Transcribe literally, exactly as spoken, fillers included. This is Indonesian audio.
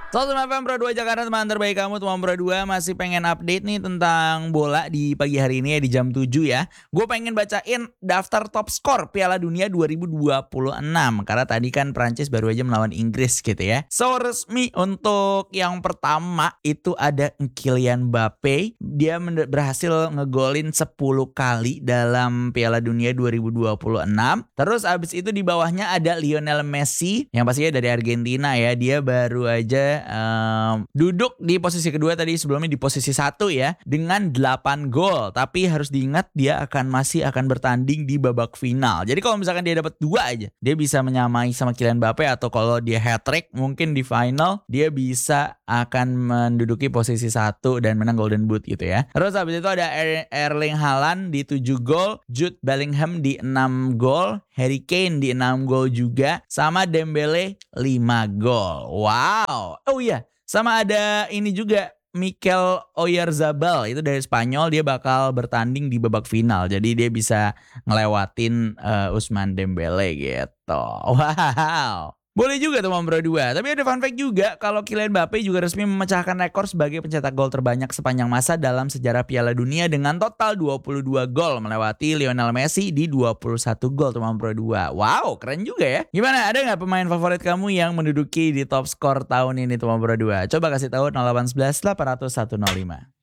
seratus F M Pro dua Jakarta, teman terbaik kamu, teman Pro dua masih pengen update nih tentang bola di pagi hari ini ya, di jam tujuh ya. Gue pengen bacain daftar top skor Piala Dunia dua ribu dua puluh enam karena tadi kan Prancis baru aja melawan Inggris gitu ya. So resmi untuk yang pertama itu ada Kylian Mbappe. Dia berhasil ngegolin sepuluh kali dalam Piala Dunia dua ribu dua puluh enam. Terus abis itu di bawahnya ada Lionel Messi yang pastinya dari Argentina ya. Dia baru aja Um, duduk di posisi kedua tadi, sebelumnya di posisi satu ya, dengan delapan gol. Tapi harus diingat dia akan masih akan bertanding di babak final. Jadi kalau misalkan dia dapat dua aja, dia bisa menyamai sama Kylian Mbappe, atau kalau dia hat-trick mungkin di final dia bisa akan menduduki posisi satu dan menang Golden Boot gitu ya. Terus habis itu ada er Erling Haaland di tujuh gol, Jude Bellingham di enam gol, Harry Kane di enam gol juga, sama Dembele lima gol. Wow. Oh iya, sama ada ini juga, Mikel Oyarzabal itu dari Spanyol, dia bakal bertanding di babak final. Jadi dia bisa ngelewatin uh, Ousmane Dembele gitu. Wow. Boleh juga teman Pro dua. Tapi ada fun fact juga kalau Kylian Mbappe juga resmi memecahkan rekor sebagai pencetak gol terbanyak sepanjang masa dalam sejarah Piala Dunia dengan total dua puluh dua gol, melewati Lionel Messi di dua puluh satu gol teman Pro dua. Wow, keren juga ya. Gimana, ada nggak pemain favorit kamu yang menduduki di top skor tahun ini teman Pro dua? Coba kasih tahu nol delapan satu satu delapan nol satu nol lima.